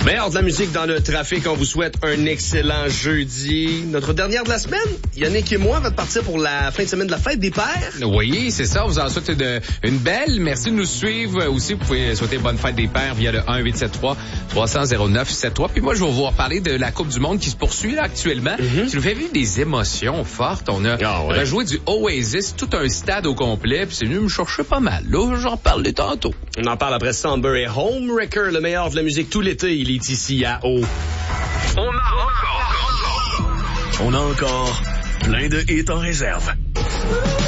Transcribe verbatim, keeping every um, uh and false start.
Meilleur de la musique dans le trafic, on vous souhaite un excellent jeudi. Notre dernière de la semaine, Yannick et moi, on va partir pour la fin de semaine de la fête des pères. Oui, c'est ça. Vous en souhaitez une, une belle. Merci de nous suivre. Aussi, vous pouvez souhaiter bonne fête des pères via le un huit sept trois trois cents zéro neuf sept trois. Puis moi, je vais vous reparler de la Coupe du Monde qui se poursuit là actuellement. Mm-hmm. Tu nous fais vivre des émotions fortes. On a, oh, ouais. on a joué du Oasis, tout un stade au complet. Puis c'est venu me chercher pas mal. Là, j'en parle tantôt. On en parle après Somber et Homewrecker, le meilleur de la musique tout l'été. Il est ici à O. On a encore, on a encore plein de hits en réserve.